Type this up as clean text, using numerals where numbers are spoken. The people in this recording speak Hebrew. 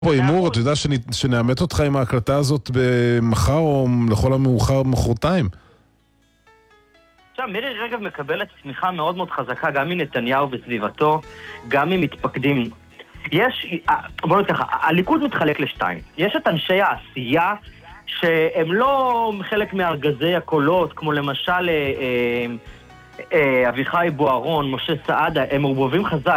פה אימור, אתה יודע שנאמת אותך עם ההקלטה הזאת במחר או לכל המאוחר מחרתיים? עכשיו, מירי רגב מקבלת תמיכה מאוד מאוד חזקה גם מנתניהו וסביבתו, גם ממתפקדים. בוא נגיד ככה, הליכוד מתחלק לשתיים. יש את אנשי העשייה שהם לא חלק מארגזי הקולות, כמו למשל אביחי בוארון, משה סעדה, הם מעורבבים חזק.